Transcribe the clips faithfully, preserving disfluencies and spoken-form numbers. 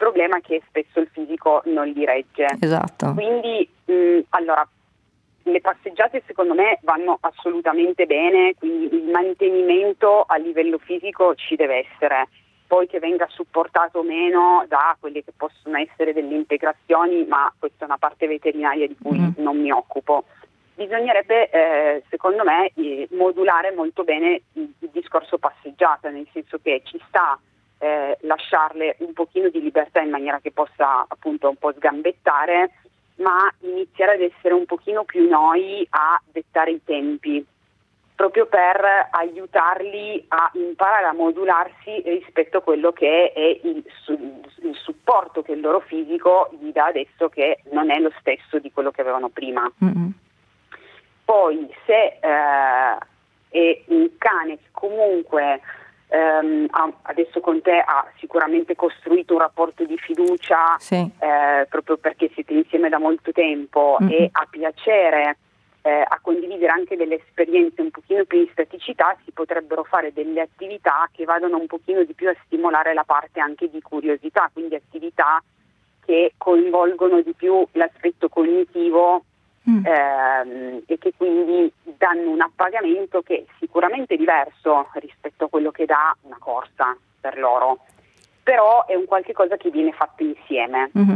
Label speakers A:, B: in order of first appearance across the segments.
A: problema è che spesso il fisico non li regge.
B: Esatto.
A: Quindi, mh, allora, le passeggiate secondo me vanno assolutamente bene, quindi il mantenimento a livello fisico ci deve essere. Poi che venga supportato o meno da quelle che possono essere delle integrazioni, ma questa è una parte veterinaria di cui mm. non mi occupo. Bisognerebbe, eh, secondo me, eh, modulare molto bene il, il discorso passeggiata, nel senso che ci sta eh, lasciarle un pochino di libertà in maniera che possa appunto un po' sgambettare, ma iniziare ad essere un pochino più noi a dettare i tempi, proprio per aiutarli a imparare a modularsi rispetto a quello che è il, il supporto che il loro fisico gli dà adesso, che non è lo stesso di quello che avevano prima. Mm-hmm. Poi se eh, è un cane che comunque ehm, adesso con te ha sicuramente costruito un rapporto di fiducia, sì. eh, proprio perché siete insieme da molto tempo, mm-hmm. e ha piacere Eh, a condividere anche delle esperienze un pochino più di staticità, si potrebbero fare delle attività che vadano un pochino di più a stimolare la parte anche di curiosità, quindi attività che coinvolgono di più l'aspetto cognitivo mm. ehm, e che quindi danno un appagamento che è sicuramente diverso rispetto a quello che dà una corsa per loro, però è un qualche cosa che viene fatto insieme. Mm-hmm.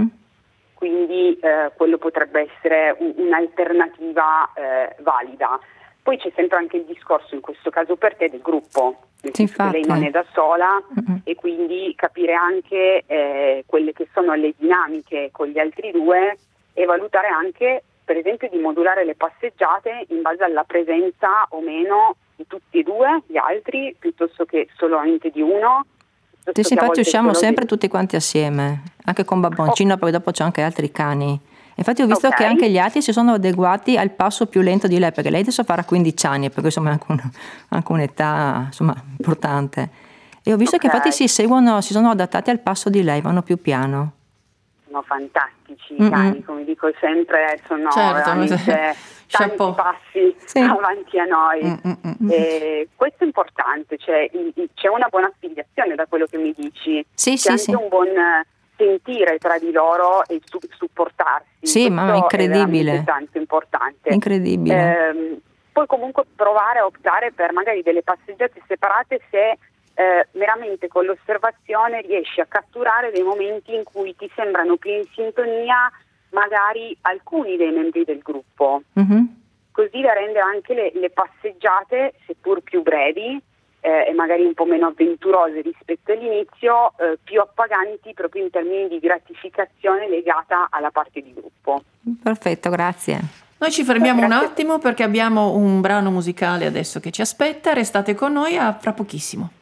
A: Quindi eh, quello potrebbe essere un, un'alternativa eh, valida. Poi c'è sempre anche il discorso, in questo caso per te, del gruppo, nel senso che lei non è da sola, mm-hmm. e quindi capire anche eh, quelle che sono le dinamiche con gli altri due e valutare anche, per esempio, di modulare le passeggiate in base alla presenza o meno di tutti e due gli altri, piuttosto che solamente di uno.
B: Sì, sì, infatti usciamo sempre di... tutti quanti assieme, anche con Babboncino, oh. Perché dopo c'è anche altri cani. Infatti ho visto okay. che anche gli altri si sono adeguati al passo più lento di lei, perché lei adesso farà quindici anni, per cui insomma è anche, un, anche un'età insomma importante. E ho visto okay. che infatti si seguono, si sono adattati al passo di lei, vanno più piano.
A: Sono fantastici i cani, come dico sempre, sono certo, veramente tanti passi sì. avanti a noi. Mm-mm. E questo è importante, cioè il, il, c'è una buona affiliazione da quello che mi dici,
B: sì,
A: c'è
B: sì,
A: anche
B: sì.
A: un buon sentire tra di loro e su, supportarsi.
B: Sì,
A: questo
B: ma è incredibile.
A: È tanto importante.
B: Incredibile.
A: Eh, poi comunque provare a optare per magari delle passeggiate separate se Eh, meramente con l'osservazione riesci a catturare dei momenti in cui ti sembrano più in sintonia magari alcuni dei membri del gruppo, mm-hmm. così da rendere anche le, le passeggiate, seppur più brevi eh, e magari un po' meno avventurose rispetto all'inizio, eh, più appaganti proprio in termini di gratificazione legata alla parte di gruppo.
B: Perfetto, grazie.
C: Noi ci fermiamo un attimo perché abbiamo un brano musicale adesso che ci aspetta, restate con noi a fra pochissimo.